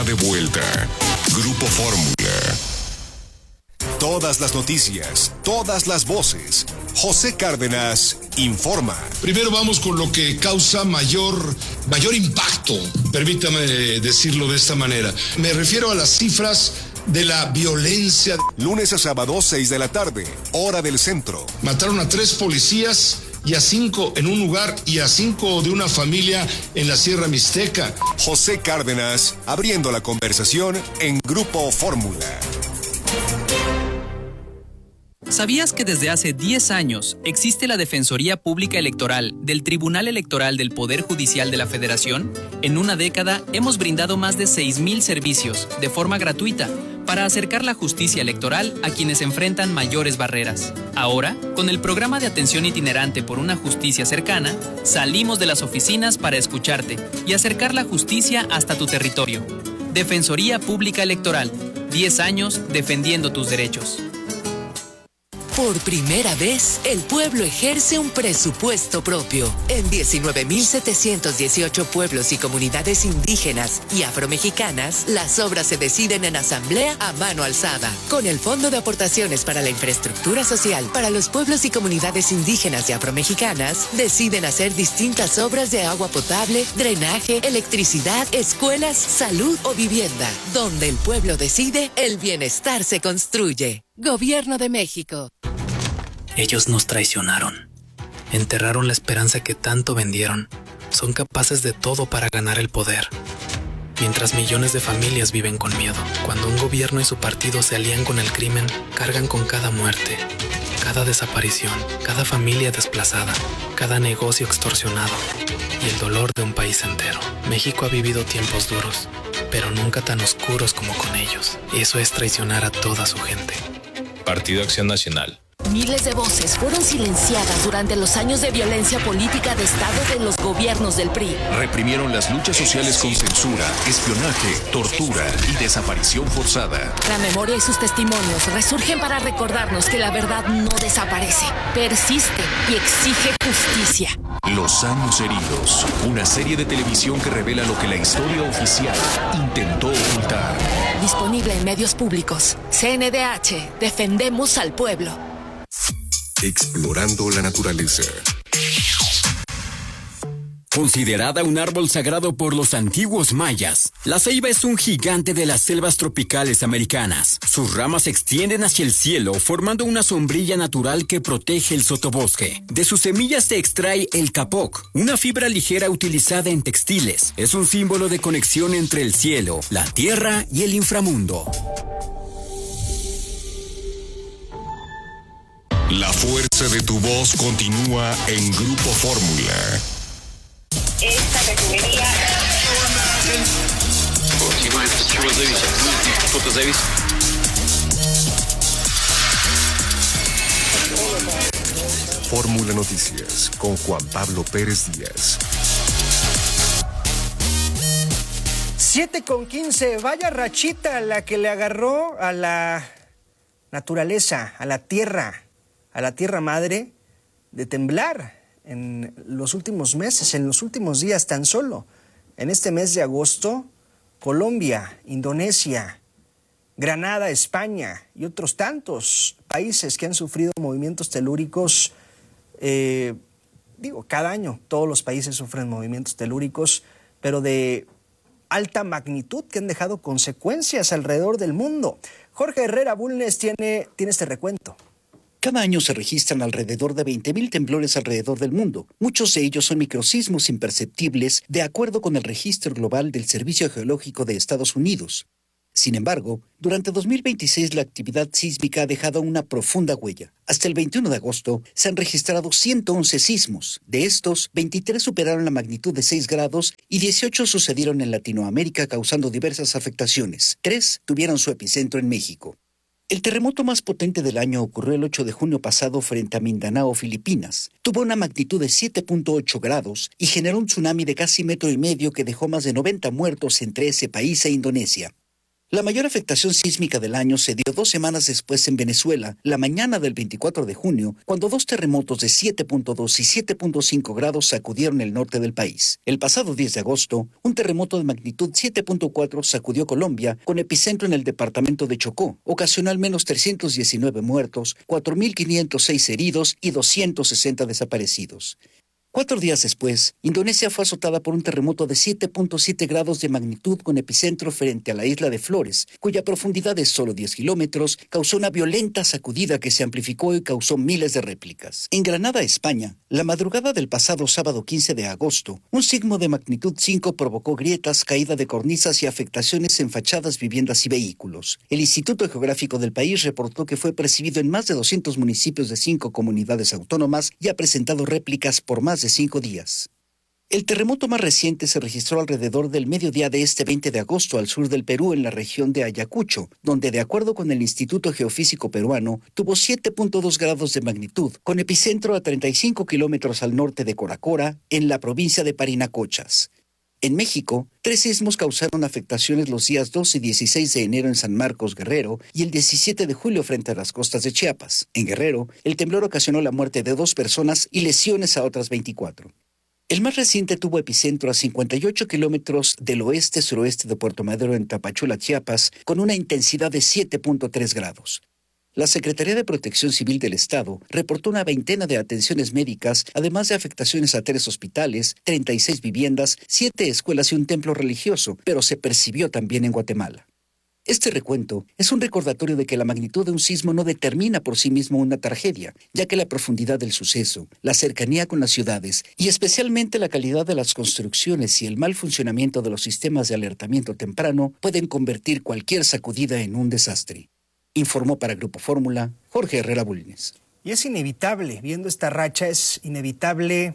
De vuelta. Grupo Fórmula. Todas las noticias, todas las voces. José Cárdenas informa. Primero vamos con lo que causa mayor impacto, permítame decirlo de esta manera. Me refiero a las cifras de la violencia. Lunes a sábado, 6 de la tarde, hora del centro. Mataron a 3 policías y a 5 en un lugar y a 5 de una familia en la Sierra Mixteca. José Cárdenas, abriendo la conversación en Grupo Fórmula. ¿Sabías que desde hace 10 años existe la Defensoría Pública Electoral del Tribunal Electoral del Poder Judicial de la Federación? En una década hemos brindado más de 6,000 servicios de forma gratuita para acercar la justicia electoral a quienes enfrentan mayores barreras. Ahora, con el programa de atención itinerante por una justicia cercana, salimos de las oficinas para escucharte y acercar la justicia hasta tu territorio. Defensoría Pública Electoral, 10 años defendiendo tus derechos. Por primera vez, el pueblo ejerce un presupuesto propio. En 19,718 pueblos y comunidades indígenas y afromexicanas, las obras se deciden en asamblea a mano alzada. Con el Fondo de Aportaciones para la Infraestructura Social para los pueblos y comunidades indígenas y afromexicanas, deciden hacer distintas obras de agua potable, drenaje, electricidad, escuelas, salud o vivienda. Donde el pueblo decide, el bienestar se construye. Gobierno de México. Ellos nos traicionaron. Enterraron la esperanza que tanto vendieron. Son capaces de todo para ganar el poder. Mientras millones de familias viven con miedo. Cuando un gobierno y su partido se alían con el crimen, cargan con cada muerte, cada desaparición, cada familia desplazada, cada negocio extorsionado y el dolor de un país entero. México ha vivido tiempos duros, pero nunca tan oscuros como con ellos. Eso es traicionar a toda su gente. Partido Acción Nacional. Miles de voces fueron silenciadas durante los años de violencia política de Estado de los gobiernos del PRI. Reprimieron las luchas sociales con censura, espionaje, tortura y desaparición forzada. La memoria y sus testimonios resurgen para recordarnos que la verdad no desaparece, persiste y exige justicia. Los años heridos, una serie de televisión que revela lo que la historia oficial intentó ocultar. Disponible en medios públicos. CNDH, defendemos al pueblo. Explorando la naturaleza. Considerada un árbol sagrado por los antiguos mayas, la ceiba es un gigante de las selvas tropicales americanas. Sus ramas se extienden hacia el cielo, formando una sombrilla natural que protege el sotobosque. De sus semillas se extrae el capoc, una fibra ligera utilizada en textiles. Es un símbolo de conexión entre el cielo, la tierra y el inframundo. La fuerza de tu voz continúa en Grupo Fórmula. Esta refinería... Fórmula Noticias con Juan Pablo Pérez Díaz. 7:15, vaya rachita la que le agarró a la naturaleza, a la tierra madre, de temblar en los últimos meses, en los últimos días tan solo. En este mes de agosto, Colombia, Indonesia, Granada, España y otros tantos países que han sufrido movimientos telúricos. Cada año todos los países sufren movimientos telúricos, pero de alta magnitud que han dejado consecuencias alrededor del mundo. Jorge Herrera Bulnes tiene este recuento. Cada año se registran alrededor de 20,000 temblores alrededor del mundo. Muchos de ellos son microsismos imperceptibles, de acuerdo con el registro global del Servicio Geológico de Estados Unidos. Sin embargo, durante 2026 la actividad sísmica ha dejado una profunda huella. Hasta el 21 de agosto se han registrado 111 sismos. De estos, 23 superaron la magnitud de 6 grados y 18 sucedieron en Latinoamérica causando diversas afectaciones. 3 tuvieron su epicentro en México. El terremoto más potente del año ocurrió el 8 de junio pasado frente a Mindanao, Filipinas. Tuvo una magnitud de 7.8 grados y generó un tsunami de casi 1,5 metros que dejó más de 90 muertos entre ese país e Indonesia. La mayor afectación sísmica del año se dio 2 semanas después en Venezuela, la mañana del 24 de junio, cuando 2 terremotos de 7.2 y 7.5 grados sacudieron el norte del país. El pasado 10 de agosto, un terremoto de magnitud 7.4 sacudió Colombia, con epicentro en el departamento de Chocó. Ocasionó al menos 319 muertos, 4.506 heridos y 260 desaparecidos. 4 días después, Indonesia fue azotada por un terremoto de 7.7 grados de magnitud con epicentro frente a la isla de Flores, cuya profundidad de solo 10 kilómetros causó una violenta sacudida que se amplificó y causó miles de réplicas. En Granada, España, la madrugada del pasado sábado 15 de agosto, un sismo de magnitud 5 provocó grietas, caída de cornisas y afectaciones en fachadas, viviendas y vehículos. El Instituto Geográfico del país reportó que fue percibido en más de 200 municipios de 5 comunidades autónomas y ha presentado réplicas por más de 5 días. El terremoto más reciente se registró alrededor del mediodía de este 20 de agosto al sur del Perú, en la región de Ayacucho, donde, de acuerdo con el Instituto Geofísico Peruano, tuvo 7.2 grados de magnitud, con epicentro a 35 kilómetros al norte de Coracora, en la provincia de Parinacochas. En México, 3 sismos causaron afectaciones los días 2 y 16 de enero en San Marcos, Guerrero, y el 17 de julio frente a las costas de Chiapas. En Guerrero, el temblor ocasionó la muerte de 2 personas y lesiones a otras 24. El más reciente tuvo epicentro a 58 kilómetros del oeste-suroeste de Puerto Madero, en Tapachula, Chiapas, con una intensidad de 7.3 grados. La Secretaría de Protección Civil del Estado reportó una veintena de atenciones médicas, además de afectaciones a 3 hospitales, 36 viviendas, 7 escuelas y un templo religioso, pero se percibió también en Guatemala. Este recuento es un recordatorio de que la magnitud de un sismo no determina por sí mismo una tragedia, ya que la profundidad del suceso, la cercanía con las ciudades y especialmente la calidad de las construcciones y el mal funcionamiento de los sistemas de alertamiento temprano pueden convertir cualquier sacudida en un desastre. Informó para Grupo Fórmula, Jorge Herrera Bulnes. Y es inevitable, viendo esta racha, es inevitable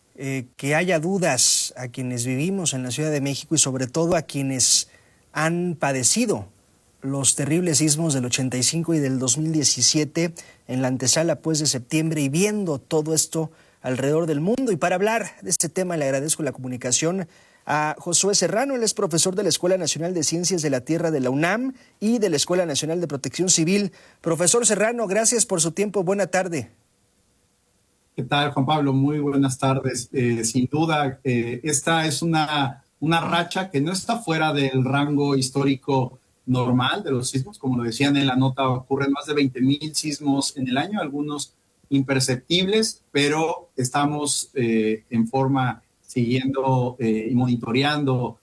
que haya dudas a quienes vivimos en la Ciudad de México y sobre todo a quienes han padecido los terribles sismos del 85 y del 2017 en la antesala pues de septiembre, y viendo todo esto alrededor del mundo. Y para hablar de este tema le agradezco la comunicación a Josué Serrano. Él es profesor de la Escuela Nacional de Ciencias de la Tierra de la UNAM y de la Escuela Nacional de Protección Civil. Profesor Serrano, gracias por su tiempo. Buena tarde. ¿Qué tal, Juan Pablo? Muy buenas tardes. Sin duda, esta es una racha que no está fuera del rango histórico normal de los sismos. Como lo decían en la nota, ocurren más de 20,000 sismos en el año, algunos imperceptibles, pero estamos en forma siguiendo y monitoreando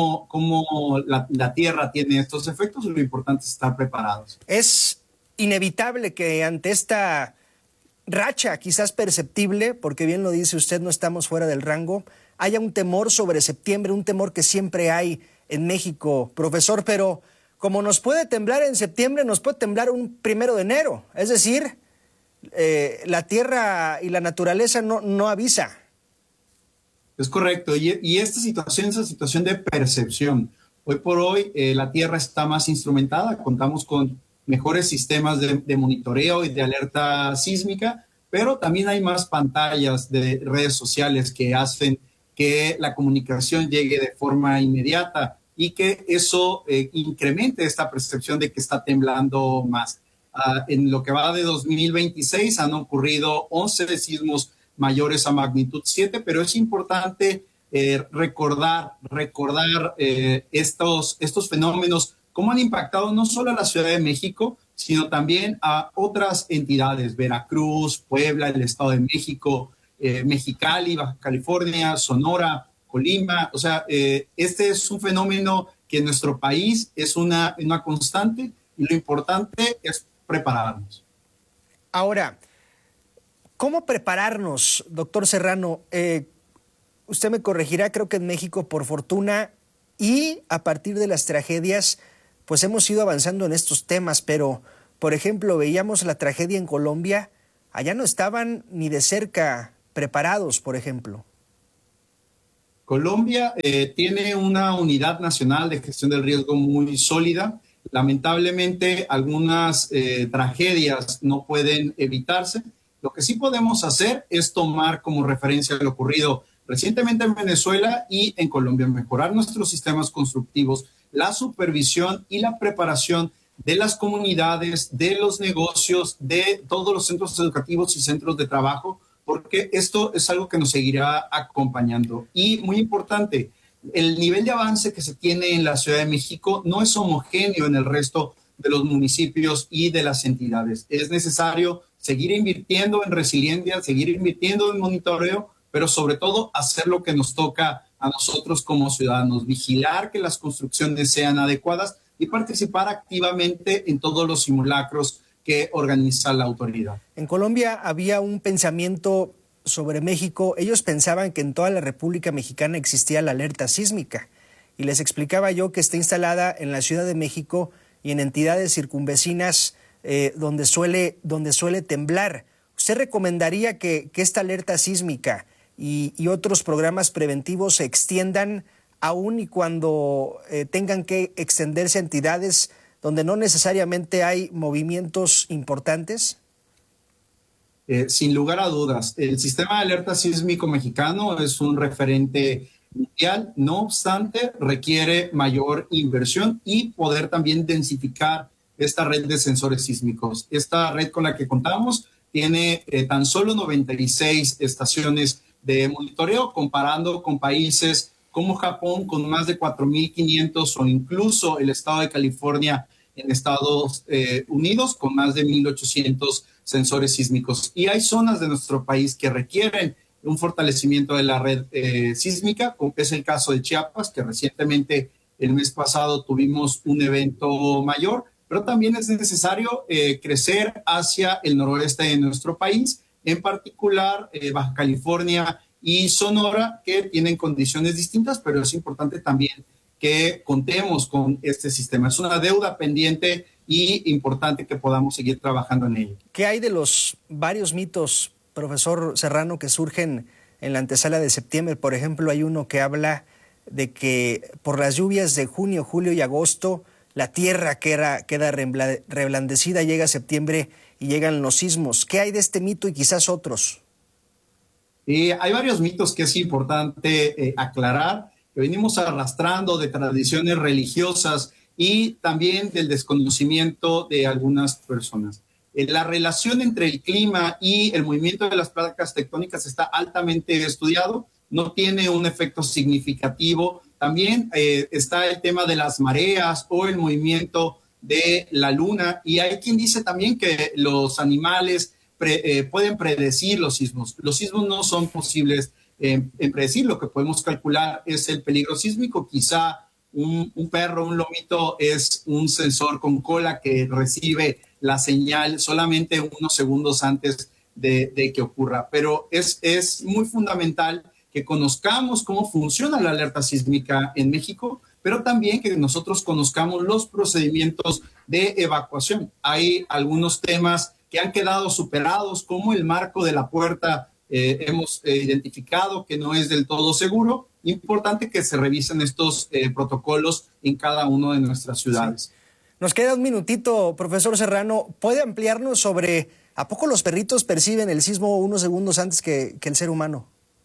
cómo la Tierra tiene estos efectos. Lo importante es estar preparados. Es inevitable que ante esta racha, quizás perceptible, porque bien lo dice usted, no estamos fuera del rango, haya un temor sobre septiembre, un temor que siempre hay en México, profesor, pero como nos puede temblar en septiembre, nos puede temblar un 1 de enero. Es decir, la Tierra y la naturaleza no avisa. Es correcto, y esta situación es una situación de percepción. Hoy por hoy la Tierra está más instrumentada, contamos con mejores sistemas de monitoreo y de alerta sísmica, pero también hay más pantallas de redes sociales que hacen que la comunicación llegue de forma inmediata y que eso incremente esta percepción de que está temblando más. En lo que va de 2026 han ocurrido 11 sismos mayores a magnitud 7, pero es importante recordar estos fenómenos, cómo han impactado no solo a la Ciudad de México, sino también a otras entidades, Veracruz, Puebla, el Estado de México, Mexicali, Baja California, Sonora, Colima. O sea, este es un fenómeno que en nuestro país es una constante, y lo importante es prepararnos. Ahora, ¿cómo prepararnos, doctor Serrano? Usted me corregirá, creo que en México, por fortuna, y a partir de las tragedias, pues hemos ido avanzando en estos temas, pero, por ejemplo, veíamos la tragedia en Colombia, allá no estaban ni de cerca preparados, por ejemplo. Colombia tiene una unidad nacional de gestión del riesgo muy sólida. Lamentablemente, algunas tragedias no pueden evitarse. Lo que sí podemos hacer es tomar como referencia lo ocurrido recientemente en Venezuela y en Colombia, mejorar nuestros sistemas constructivos, la supervisión y la preparación de las comunidades, de los negocios, de todos los centros educativos y centros de trabajo, porque esto es algo que nos seguirá acompañando. Y muy importante, el nivel de avance que se tiene en la Ciudad de México no es homogéneo en el resto de los municipios y de las entidades. Es necesario seguir invirtiendo en resiliencia, seguir invirtiendo en monitoreo, pero sobre todo hacer lo que nos toca a nosotros como ciudadanos, vigilar que las construcciones sean adecuadas y participar activamente en todos los simulacros que organiza la autoridad. En Colombia había un pensamiento sobre México. Ellos pensaban que en toda la República Mexicana existía la alerta sísmica. Y les explicaba yo que está instalada en la Ciudad de México y en entidades circunvecinas donde suele temblar. ¿Usted recomendaría que esta alerta sísmica y otros programas preventivos se extiendan aún y cuando tengan que extenderse a entidades donde no necesariamente hay movimientos importantes? Sin lugar a dudas, el sistema de alerta sísmico mexicano es un referente mundial, no obstante, requiere mayor inversión y poder también densificar esta red de sensores sísmicos. Esta red con la que contamos tiene tan solo 96 estaciones de monitoreo, comparando con países como Japón con más de 4.500 o incluso el estado de California en Estados Unidos con más de 1.800 sensores sísmicos. Y hay zonas de nuestro país que requieren un fortalecimiento de la red sísmica, como es el caso de Chiapas, que recientemente el mes pasado tuvimos un evento mayor, pero también es necesario crecer hacia el noroeste de nuestro país, en particular Baja California y Sonora, que tienen condiciones distintas, pero es importante también que contemos con este sistema. Es una deuda pendiente y importante que podamos seguir trabajando en ello. ¿Qué hay de los varios mitos, profesor Serrano, que surgen en la antesala de septiembre? Por ejemplo, hay uno que habla de que por las lluvias de junio, julio y agosto, la tierra queda reblandecida, llega septiembre y llegan los sismos. ¿Qué hay de este mito y quizás otros? Hay varios mitos que es importante aclarar, que venimos arrastrando de tradiciones religiosas y también del desconocimiento de algunas personas. La relación entre el clima y el movimiento de las placas tectónicas está altamente estudiado, no tiene un efecto significativo. También está el tema de las mareas o el movimiento de la luna, y hay quien dice también que los animales pueden predecir los sismos. Los sismos no son posibles en predecir. Lo que podemos calcular es el peligro sísmico. Quizá un perro, un lomito es un sensor con cola que recibe la señal solamente unos segundos antes de que ocurra. Pero es muy fundamental que conozcamos cómo funciona la alerta sísmica en México, pero también que nosotros conozcamos los procedimientos de evacuación. Hay algunos temas que han quedado superados, como el marco de la puerta. Hemos identificado que no es del todo seguro. Importante que se revisen estos protocolos en cada una de nuestras ciudades. Sí. Nos queda un minutito, profesor Serrano. ¿Puede ampliarnos sobre a poco los perritos perciben el sismo unos segundos antes que el ser humano?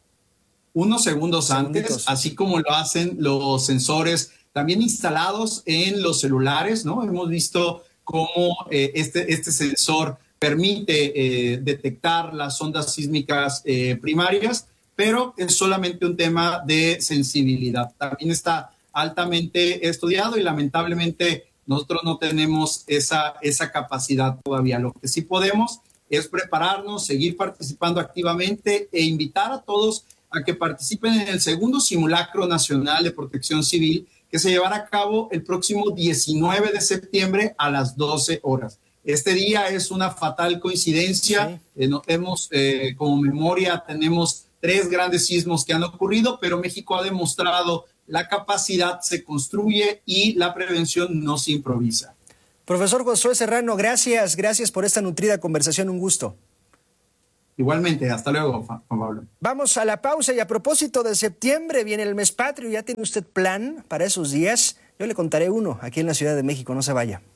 Unos segundos antes, así como lo hacen los sensores también instalados en los celulares, ¿no? Hemos visto cómo este sensor permite detectar las ondas sísmicas primarias, pero es solamente un tema de sensibilidad. También está altamente estudiado y lamentablemente nosotros no tenemos esa capacidad todavía. Lo que sí podemos es prepararnos, seguir participando activamente e invitar a todos a que participen en el segundo simulacro nacional de protección civil que se llevará a cabo el próximo 19 de septiembre a las 12 horas. Este día es una fatal coincidencia. Sí. Como memoria, tenemos 3 grandes sismos que han ocurrido, pero México ha demostrado la capacidad se construye y la prevención no se improvisa. Profesor Josué Serrano, gracias por esta nutrida conversación, un gusto. Igualmente, hasta luego, Juan Pablo. Vamos a la pausa y a propósito de septiembre viene el mes patrio. ¿Ya tiene usted plan para esos días? Yo le contaré uno aquí en la Ciudad de México, no se vaya.